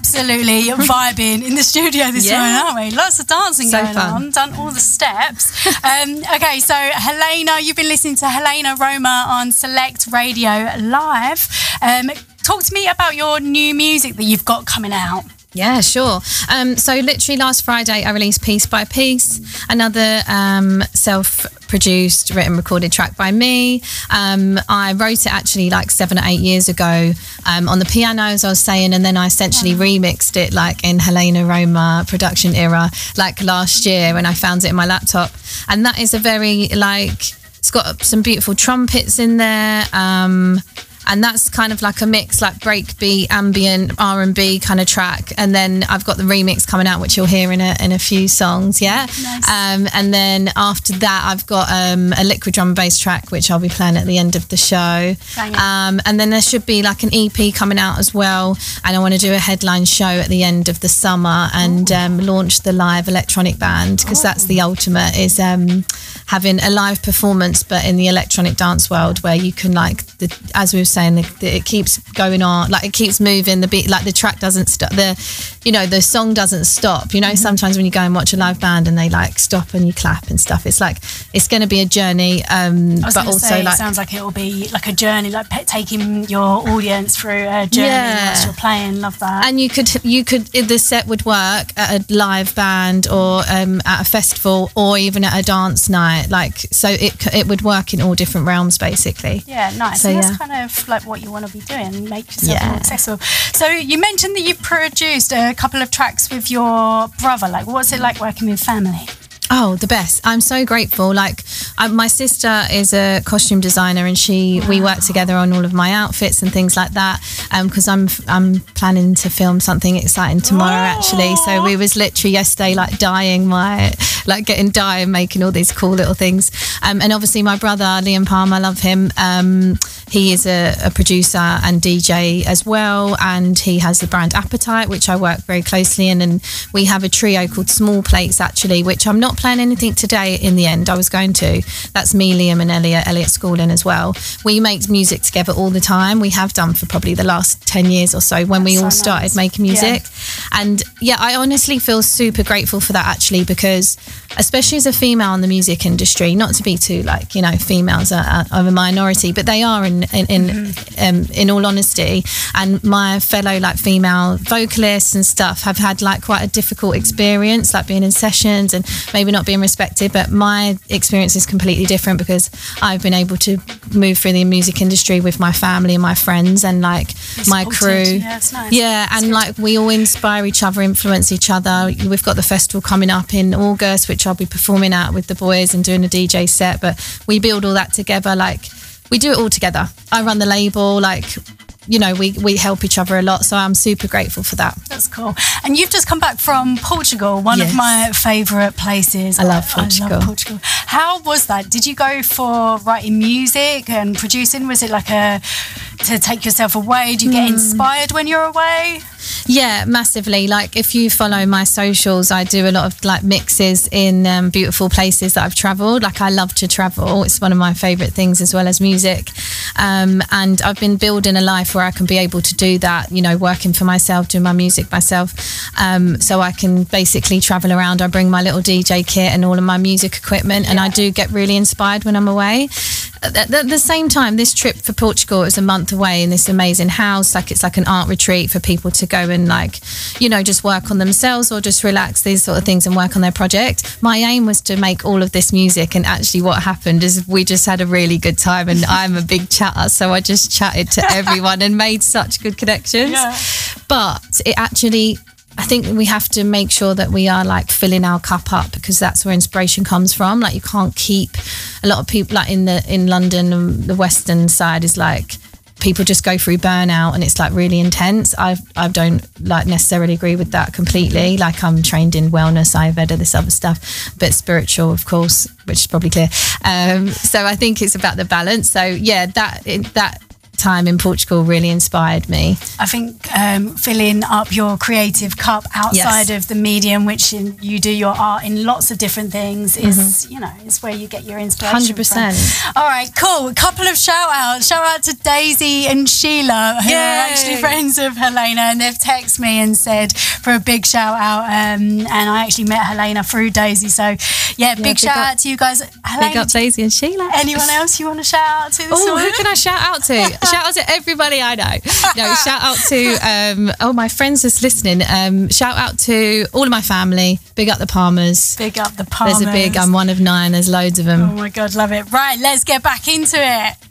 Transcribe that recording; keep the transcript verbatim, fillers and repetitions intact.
absolutely vibing in the studio this Yeah. morning, aren't we? Lots of dancing So going fun. on. Done all the steps. um, okay, so Helena, you've been listening to Helena Roma on Select Radio Live. Um, talk to me about your new music that you've got coming out. Yeah, sure. Um, so literally last Friday, I released Piece by Piece, another um, self-produced, written, recorded track by me. Um, I wrote it actually like seven or eight years ago um, on the piano, as I was saying, and then I essentially remixed it like in Helena Roma production era, like last year when I found it in my laptop. And that is a very like, it's got some beautiful trumpets in there. Um, And that's kind of like a mix, like breakbeat, ambient, R and B kind of track. And then I've got the remix coming out, which you'll hear in a in a few songs, yeah. Nice. Um, and then after that, I've got um, a liquid drum and bass track, which I'll be playing at the end of the show. Um, and then there should be like an E P coming out as well. And I want to do a headline show at the end of the summer and um, launch the live electronic band, because that's the ultimate, is um, having a live performance, but in the electronic dance world, where you can like, the, as we were saying, the, the, it keeps going on, like it keeps moving, the beat, like the track doesn't stop, the, you know, the song doesn't stop. You know, mm-hmm. Sometimes when you go and watch a live band and they like stop and you clap and stuff, it's like, it's going to be a journey. Um, I was but also say, like, it sounds like it will be like a journey, like pe- taking your audience through a journey Yeah. whilst you're playing. Love that. and you could, you could, the set would work at a live band or um, at a festival or even at a dance night. Like, so it it would work in all different realms, basically. Yeah, nice. So, and that's yeah. kind of like what you want to be doing, make yourself Yeah. more accessible. So you mentioned that you produced a couple of tracks with your brother. Like, what's it like working with family? Oh, the best. I'm so grateful. Like, I, my sister is a costume designer, and she wow. we work together on all of my outfits and things like that. Because um, I'm I'm planning to film something exciting tomorrow, oh. actually. So we was literally yesterday like dyeing my, like getting dye and making all these cool little things. Um, and obviously my brother Liam Palmer, I love him. Um, he is a, a producer and D J as well, and he has the brand Appetite, which I work very closely in. And we have a trio called Small Plates, actually, which I'm not playing anything today in the end. I was going to. That's me, Liam and Elliot, Elliot Schooling as well. We make music together all the time. We have done for probably the last ten years or so when That's we all so started nice. making music. Yeah. And yeah, I honestly feel super grateful for that, actually, because especially as a female in the music industry, not to be too like, you know, females are, are a minority, but they are in in in, mm-hmm. um, in all honesty. And my fellow like female vocalists and stuff have had like quite a difficult experience, like being in sessions and maybe not being respected. But my experience is completely different, because I've been able to move through the music industry with my family and my friends and like it's my crew. Yeah, it's nice. Yeah, and like we all inspire each other, influence each other. We've got the festival coming up in August, which I'll be performing at with the boys and doing a D J set. But we build all that together. Like, we do it all together. I run the label, like, you know, we, we help each other a lot. So I'm super grateful for that. That's cool. And you've just come back from Portugal, one yes. of my favourite places. I love Portugal. I love Portugal. How was that? Did you go for writing music and producing? Was it like a, to take yourself away? Do you get mm. inspired when you're away? Yeah, massively. Like, if you follow my socials, I do a lot of like mixes in um, beautiful places that I've travelled. Like, I love to travel. It's one of my favourite things, as well as music. Um, and I've been building a life where I can be able to do that, you know, working for myself, doing my music myself. Um, so I can basically travel around. I bring my little D J kit and all of my music equipment, and yeah. I do get really inspired when I'm away. At the, the same time, this trip for Portugal, it was a month away in this amazing house. Like, it's like an art retreat for people to go and like, you know, just work on themselves or just relax, these sort of things, and work on their project. My aim was to make all of this music, and actually what happened is we just had a really good time, and I'm a big chatter, so I just chatted to everyone and made such good connections. Yeah. But it actually, I think we have to make sure that we are like filling our cup up, because that's where inspiration comes from. Like, you can't keep, a lot of people like in the in London, the Western side is like, people just go through burnout and it's like really intense. I I don't like necessarily agree with that completely. Like, I'm trained in wellness, Ayurveda, this other stuff, but spiritual, of course, which is probably clear. Um, so I think it's about the balance. So yeah, that that time in Portugal really inspired me. I think um, filling up your creative cup outside Yes. of the medium, which in, you do your art in lots of different things, is mm-hmm. you know, is where you get your inspiration. one hundred percent. From. All right, cool. A couple of shout outs. Shout out to Daisy and Sheila, who Yay. Are actually friends of Helena, and they've texted me and said for a big shout out. Um, and I actually met Helena through Daisy, so yeah, yeah big, big shout up, out to you guys. Helena, big up Daisy and Sheila. Anyone else you want to shout out to? Oh, who can I shout out to? Shout out to everybody I know. No, shout out to um, oh my friends that's listening. Um, shout out to all of my family. Big up the Palmers. Big up the Palmers. There's a big. I'm one of nine. There's loads of them. Oh my God, love it. Right, let's get back into it.